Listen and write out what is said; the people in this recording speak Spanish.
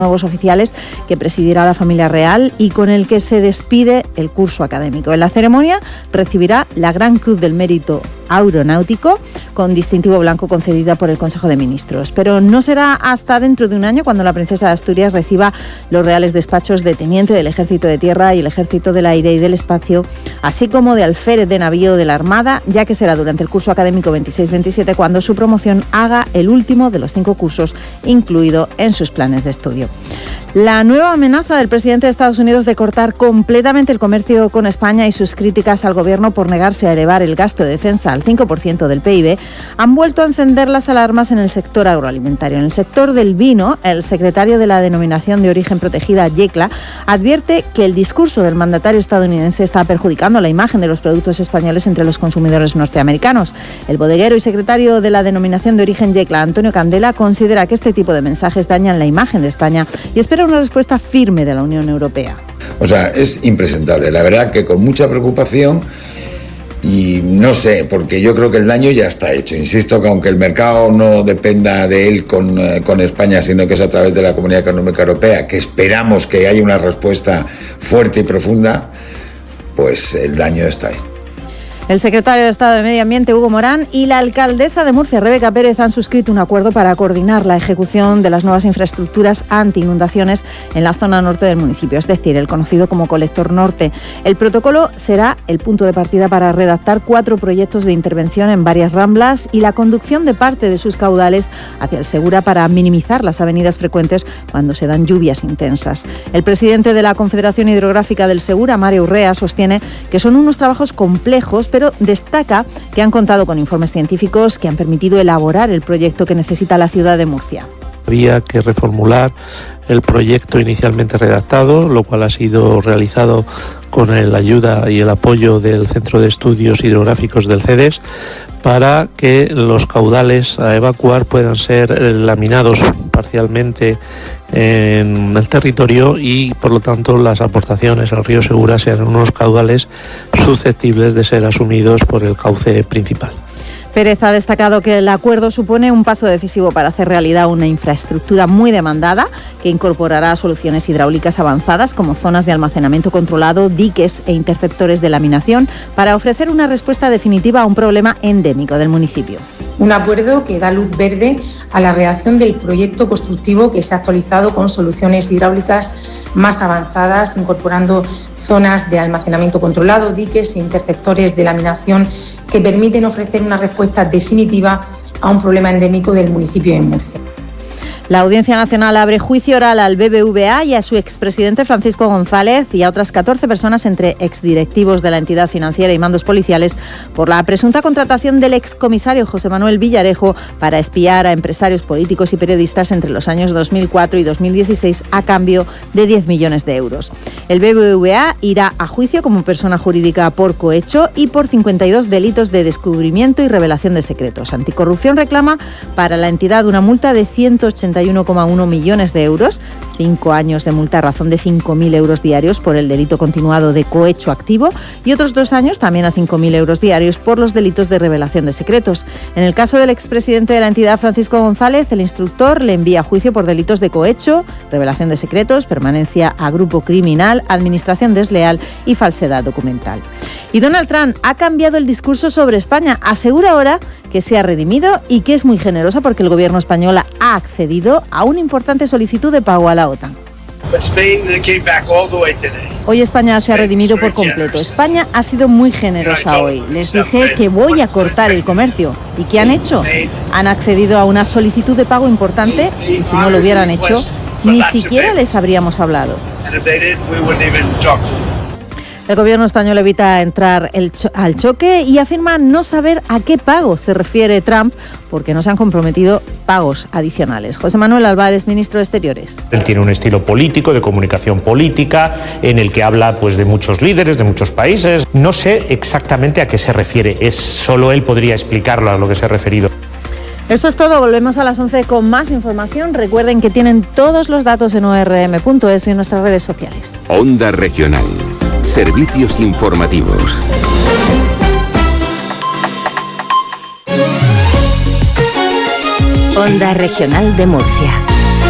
nuevos oficiales que presidirá la familia real y con el que se despide el curso académico. En la ceremonia recibirá la Gran Cruz del Mérito Aeronáutico con distintivo blanco concedida por el Consejo de Ministros. Pero no será hasta dentro de un año cuando la princesa de Asturias reciba los reales despachos de teniente del Ejército de Tierra y el Ejército del Aire y del Espacio, así como de alférez de navío de la Armada, ya que será durante el curso académico 26-27 cuando su promoción haga el último de los 5 cursos incluido en sus planes de estudio. La nueva amenaza del presidente de Estados Unidos de cortar completamente el comercio con España y sus críticas al gobierno por negarse a elevar el gasto de defensa al 5% del PIB han vuelto a encender las alarmas en el sector agroalimentario. En el sector del vino, el secretario de la Denominación de Origen Protegida, YECLA, advierte que el discurso del mandatario estadounidense está perjudicando la imagen de los productos españoles entre los consumidores norteamericanos. El bodeguero y secretario de la Denominación de Origen YECLA, Antonio Candela, considera que este tipo de mensajes dañan la imagen de España y espera una respuesta firme de la Unión Europea. O sea, es impresentable. La verdad que con mucha preocupación y no sé, porque yo creo que el daño ya está hecho. Insisto que aunque el mercado no dependa de él con España, sino que es a través de la Comunidad Económica Europea, que esperamos que haya una respuesta fuerte y profunda, pues el daño está hecho. El secretario de Estado de Medio Ambiente, Hugo Morán, y la alcaldesa de Murcia, Rebeca Pérez, han suscrito un acuerdo para coordinar la ejecución de las nuevas infraestructuras anti-inundaciones en la zona norte del municipio, es decir, el conocido como Colector Norte. El protocolo será el punto de partida para redactar 4 proyectos de intervención en varias ramblas y la conducción de parte de sus caudales hacia el Segura para minimizar las avenidas frecuentes cuando se dan lluvias intensas. El presidente de la Confederación Hidrográfica del Segura, Mario Urrea, sostiene que son unos trabajos complejos, pero destaca que han contado con informes científicos que han permitido elaborar el proyecto que necesita la ciudad de Murcia. Había que reformular el proyecto inicialmente redactado, lo cual ha sido realizado con la ayuda y el apoyo del Centro de Estudios Hidrográficos del CEDES, para que los caudales a evacuar puedan ser laminados parcialmente en el territorio y por lo tanto las aportaciones al río Segura sean unos caudales susceptibles de ser asumidos por el cauce principal. Pérez ha destacado que el acuerdo supone un paso decisivo para hacer realidad una infraestructura muy demandada que incorporará soluciones hidráulicas avanzadas como zonas de almacenamiento controlado, diques e interceptores de laminación para ofrecer una respuesta definitiva a un problema endémico del municipio. Un acuerdo que da luz verde a la redacción del proyecto constructivo que se ha actualizado con soluciones hidráulicas más avanzadas, incorporando zonas de almacenamiento controlado, diques e interceptores de laminación que permiten ofrecer una respuesta definitiva a un problema endémico del municipio de Murcia. La Audiencia Nacional abre juicio oral al BBVA y a su expresidente Francisco González y a otras 14 personas entre exdirectivos de la entidad financiera y mandos policiales por la presunta contratación del excomisario José Manuel Villarejo para espiar a empresarios políticos y periodistas entre los años 2004 y 2016 a cambio de 10 millones de euros. El BBVA irá a juicio como persona jurídica por cohecho y por 52 delitos de descubrimiento y revelación de secretos. Anticorrupción reclama para la entidad una multa de 181,1 millones de euros, 5 años de multa a razón de 5.000 euros diarios por el delito continuado de cohecho activo y otros 2 años también a 5.000 euros diarios por los delitos de revelación de secretos. En el caso del expresidente de la entidad, Francisco González, el instructor le envía a juicio por delitos de cohecho, revelación de secretos, permanencia a grupo criminal, administración desleal y falsedad documental. Y Donald Trump ha cambiado el discurso sobre España. Asegura ahora que se ha redimido y que es muy generosa porque el gobierno español ha accedido a una importante solicitud de pago a la OTAN. Hoy España se ha redimido por completo. España ha sido muy generosa hoy. Les dije que voy a cortar el comercio. ¿Y qué han hecho? Han accedido a una solicitud de pago importante y si no lo hubieran hecho, ni siquiera les habríamos hablado. El gobierno español evita entrar al choque y afirma no saber a qué pago se refiere Trump porque no se han comprometido pagos adicionales. José Manuel Álvarez, ministro de Exteriores. Él tiene un estilo político, de comunicación política, en el que habla de muchos líderes, de muchos países. No sé exactamente a qué se refiere, solo él podría explicarlo a lo que se ha referido. Esto es todo, volvemos a las 11 con más información. Recuerden que tienen todos los datos en orm.es y en nuestras redes sociales. Onda Regional. Servicios informativos. Onda Regional de Murcia.